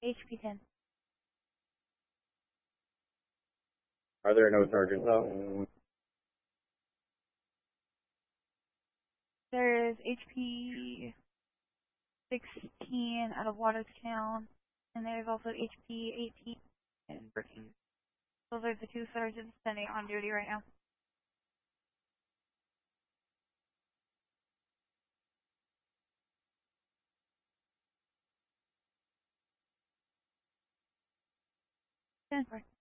HP 10. Are there no sergeants though? There's HP 16 out of Watertown, and there's also HP 18 in Brookings. Those are the two sergeants standing on duty right now. Stand for.